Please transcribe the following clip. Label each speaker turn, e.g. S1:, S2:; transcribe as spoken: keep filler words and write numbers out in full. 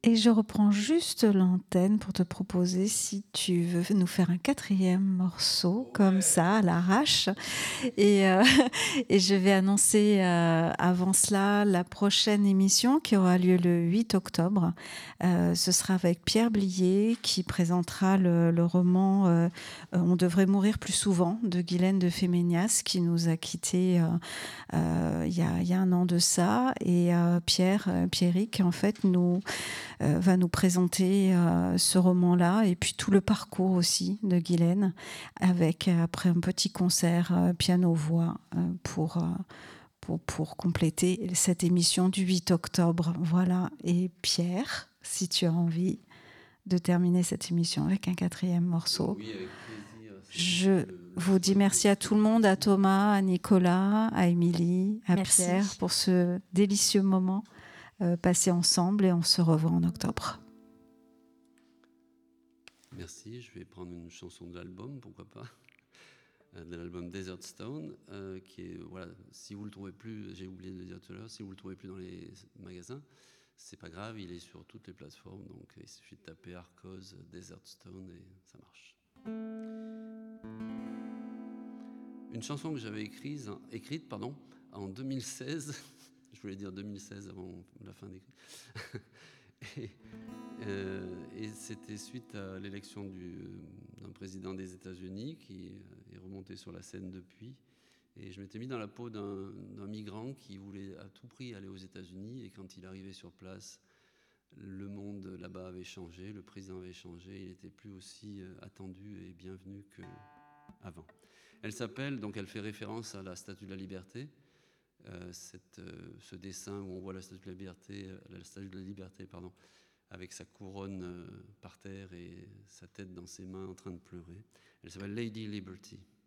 S1: Et je reprends juste l'antenne pour te proposer si tu veux nous faire un quatrième morceau, ouais, comme ça, à l'arrache. Et, euh, et je vais annoncer euh, avant cela la prochaine émission qui aura lieu le huit octobre. Euh, ce sera avec Pierre Blier qui présentera le, le roman euh, On devrait mourir plus souvent de Guylaine de Féménias qui nous a quittés euh, euh, il y a, il y a un an de ça. Et euh, Pierre, euh, Pierrick, en fait, nous... Euh, va nous présenter euh, ce roman-là et puis tout le parcours aussi de Guylaine avec euh, après un petit concert euh, piano-voix euh, pour, euh, pour, pour compléter cette émission du huit octobre. Voilà. Et Pierre, si tu as envie de terminer cette émission avec un quatrième morceau.
S2: Oui, avec plaisir.
S1: Je vous dis merci à tout le monde, à Thomas, à Nicolas, à Émilie, à merci. Pierre pour ce délicieux moment Euh, passer ensemble et on se revoit en octobre.
S2: Merci, je vais prendre une chanson de l'album, pourquoi pas, de l'album Desert Stone, euh, qui est, voilà, si vous le trouvez plus, j'ai oublié de le dire tout à l'heure, si vous le trouvez plus dans les magasins, c'est pas grave, il est sur toutes les plateformes, donc il suffit de taper Arcos Desert Stone et ça marche. Une chanson que j'avais écrite, écrite pardon, en deux mille seize, je voulais dire deux mille seize avant la fin d'écrit. et, euh, et c'était suite à l'élection du, d'un président des États-Unis qui est remonté sur la scène depuis. Et je m'étais mis dans la peau d'un, d'un migrant qui voulait à tout prix aller aux États-Unis. Et quand il arrivait sur place, le monde là-bas avait changé, le président avait changé, il n'était plus aussi attendu et bienvenu qu'avant. Elle s'appelle, donc elle fait référence à la Statue de la Liberté. Euh, cette, euh, ce dessin où on voit la Statue de la Liberté, euh, la Statue de la Liberté, pardon, avec sa couronne euh, par terre et sa tête dans ses mains en train de pleurer. Elle s'appelle Lady Liberty.